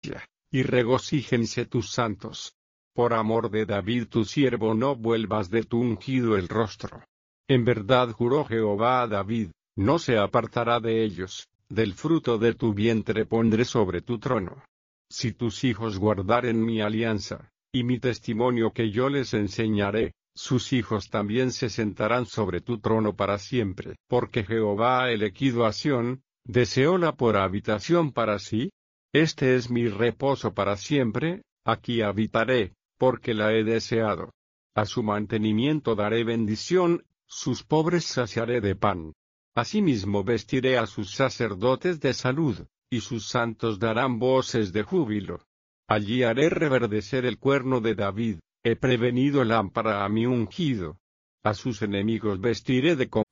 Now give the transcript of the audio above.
y regocíjense tus santos. Por amor de David tu siervo no vuelvas de tu ungido el rostro. En verdad juró Jehová a David, no se apartará de ellos, del fruto de tu vientre pondré sobre tu trono. Si tus hijos guardaren mi alianza, y mi testimonio que yo les enseñaré, sus hijos también se sentarán sobre tu trono para siempre. Porque Jehová ha elegido a Sión, deseóla por habitación para sí. Este es mi reposo para siempre, aquí habitaré, porque la he deseado. A su mantenimiento daré bendición, sus pobres saciaré de pan. Asimismo vestiré a sus sacerdotes de salud, y sus santos darán voces de júbilo. Allí haré reverdecer el cuerno de David, he prevenido lámpara a mi ungido. A sus enemigos vestiré de